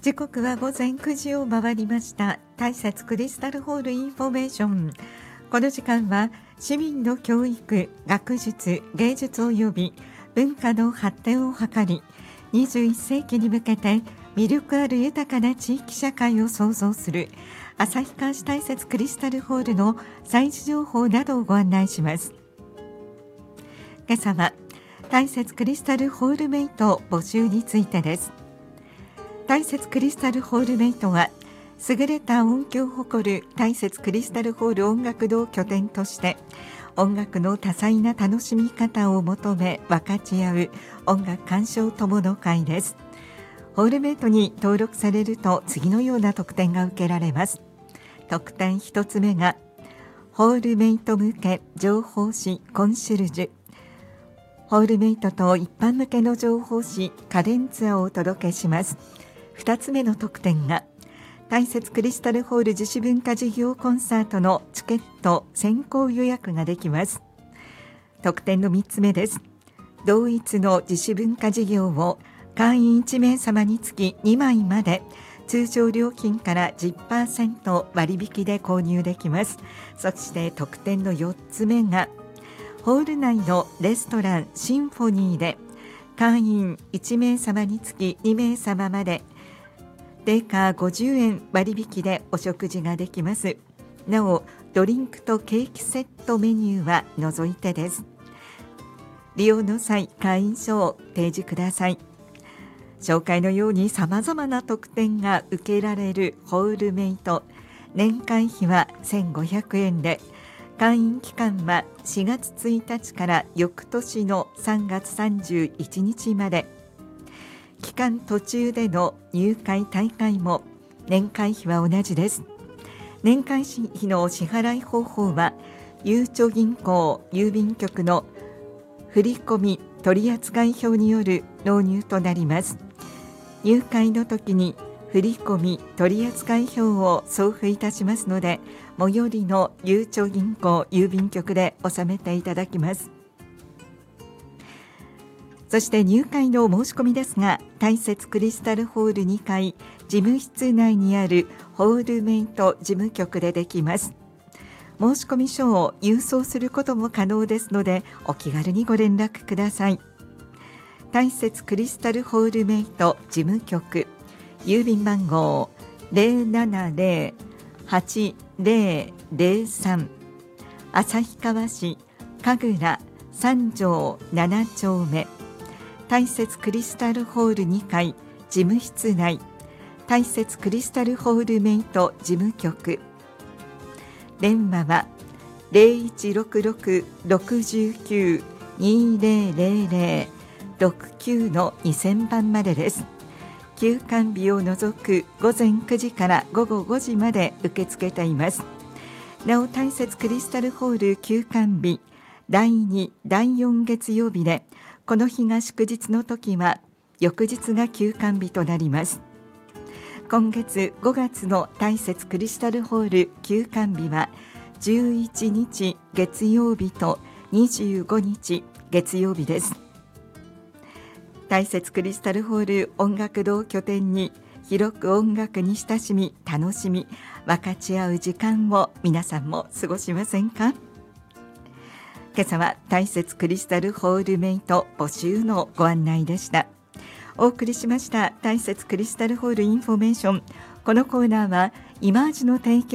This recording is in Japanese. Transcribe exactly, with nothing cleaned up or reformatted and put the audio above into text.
時刻は午前くじを回りました。大雪クリスタルホールインフォメーション。この時間は市民の教育、学術、芸術及び文化の発展を図り、にじゅういっせいきに向けて魅力ある豊かな地域社会を創造する旭川市大雪クリスタルホールの催事情報などをご案内します。今朝は大雪クリスタルホールメイト募集についてです。大雪クリスタルホールメイトは優れた音響を誇る大雪クリスタルホール音楽堂拠点として音楽の多彩な楽しみ方を求め分かち合う音楽鑑賞友の会です。ホールメイトに登録されると次のような特典が受けられます。特典一つ目がホールメイト向け情報誌コンシェルジュ。ホールメイトと一般向けの情報誌家電ツアーをお届けします。二つ目の特典が大雪クリスタルホール自主文化事業コンサートのチケット先行予約ができます。特典の三つ目です。同一の自主文化事業を会員いちめいさまにつきにまいまで通常料金から じゅっパーセント 割引で購入できます。そして特典のよっつめがホール内のレストランシンフォニーで会員いちめいさまにつきにめいさままで定価ごじゅうえん割引でお食事ができます。なおドリンクとケーキセットメニューは除いてです。利用の際会員証を提示ください。紹介のように様々な特典が受けられるホールメイト。年会費はせんごひゃくえんで会員期間はしがつついたちから翌年のさんがつさんじゅういちにちまで。期間途中での入会退会も年会費は同じです。年会費の支払い方法はゆうちょ銀行郵便局の振込取扱表による納入となります。入会の時に振込取扱表を送付いたしますので、最寄りのゆうちょ銀行郵便局で納めていただきます。そして入会の申し込みですが、大雪クリスタルホールにかい事務室内にあるホールメイト事務局でできます。申し込み書を郵送することも可能ですので、お気軽にご連絡ください。大雪クリスタルホールメイト事務局、郵便番号 ゼロななゼロ はちゼロゼロさん 旭川市神楽三条ななちょうめ、大雪クリスタルホールにかい事務室内、大雪クリスタルホールメイト事務局。電話は ゼロいちろくろく ろくきゅう にゼロゼロゼロ ろくきゅうのにせんばんまでです。休館日を除く午前くじから午後ごじまで受け付けています。なお大雪クリスタルホール休館日だいに、だいよん月曜日で、この日が祝日の時は翌日が休館日となります。今月ごがつの大雪クリスタルホール休館日はじゅういちにち月曜日とにじゅうごにち月曜日です。大雪クリスタルホール音楽堂拠点に広く音楽に親しみ楽しみ分かち合う時間を皆さんも過ごしませんか。今朝は大雪クリスタルホールメイト募集のご案内でした。お送りしました大雪クリスタルホールインフォメーション。このコーナーはイマージの提供